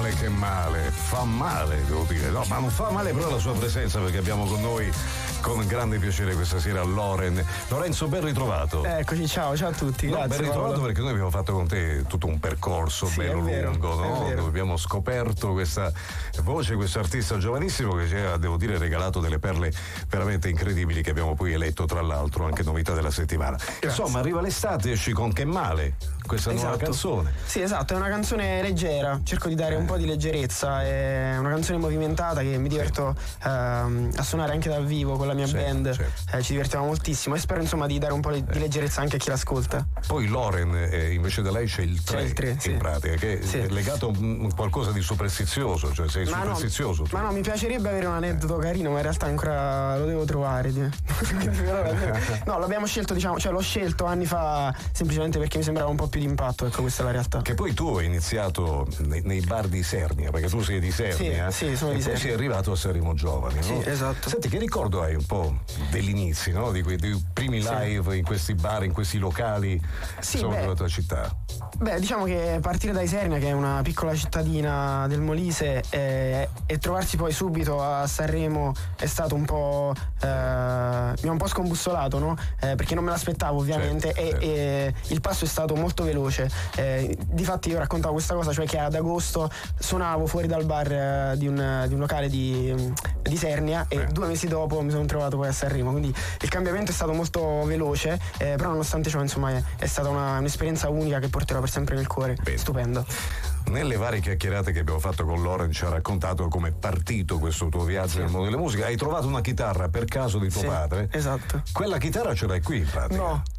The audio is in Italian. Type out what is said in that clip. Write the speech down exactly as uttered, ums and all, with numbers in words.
male che male, fa male devo dire, no, ma non fa male però la sua presenza, perché abbiamo con noi con grande piacere questa sera Loren. Lorenzo, ben ritrovato. Eccoci, ciao, ciao a tutti, no, grazie. Ben ritrovato Paolo. Perché noi abbiamo fatto con te tutto un percorso sì, bello vero, lungo, no? Dove abbiamo scoperto questa voce, questo artista giovanissimo che ci ha, devo dire, regalato delle perle veramente incredibili, che abbiamo poi eletto tra l'altro anche novità della settimana. Grazie. Insomma, arriva l'estate, esci con Che male, questa esatto. nuova canzone. Sì, esatto, è una canzone leggera, cerco di dare eh. un po' di leggerezza, è una canzone movimentata che mi diverto sì. ehm, a suonare anche dal vivo con la mia sì, band, sì. Eh, ci divertiamo moltissimo e spero insomma di dare un po' di leggerezza anche a chi l'ascolta. Poi Loren, eh, invece da lei c'è il tre, c'è il tre in sì. pratica, che sì. è legato a qualcosa di superstizioso, cioè sei ma superstizioso. No, ma no, mi piacerebbe avere un aneddoto eh. carino, ma in realtà ancora lo devo trovare. No, l'abbiamo scelto, diciamo, cioè l'ho scelto anni fa semplicemente perché mi sembrava un po' più di impatto, ecco, questa è la realtà. Che poi tu hai iniziato nei, nei bar di Isernia, perché tu sei di Isernia, sì, sì, sono e di poi sei arrivato a Sanremo Giovani, no? Sì, esatto. Senti, che ricordo hai un po' degli inizi, no? Di quei dei primi live sì. in questi bar, in questi locali sì, insomma, beh, della tua città? Beh, diciamo che partire da Isernia, che è una piccola cittadina del Molise, eh, e trovarsi poi subito a Sanremo è stato un po' eh, mi ha un po' scombussolato, no? Eh, perché non me l'aspettavo ovviamente, certo, e, certo. e il passo è stato molto veloce. Eh, difatti io raccontavo questa cosa, cioè che ad agosto suonavo fuori dal bar eh, di, un, di un locale di, di Isernia e eh. due mesi dopo mi sono trovato poi a Sanremo, quindi il cambiamento è stato molto veloce, eh, però nonostante ciò insomma è, è stata una, un'esperienza unica che porterò per sempre nel cuore. Bene. Stupendo. Nelle varie chiacchierate che abbiamo fatto con Loren ci ha raccontato come è partito questo tuo viaggio sì. nel mondo della musica. Hai trovato una chitarra per caso di tuo sì, padre? Esatto. Quella chitarra ce l'hai qui in pratica? No.